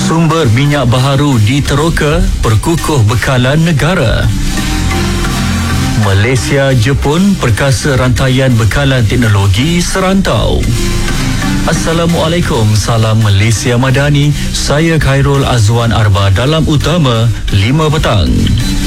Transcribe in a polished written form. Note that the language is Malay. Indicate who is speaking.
Speaker 1: Sumber minyak baharu di Teroka perkukuh bekalan negara. Malaysia Jepun perkasa rantaian bekalan teknologi serantau. Assalamualaikum, salam Malaysia Madani. Saya Khairul Azwan Arba dalam Utama 5 petang.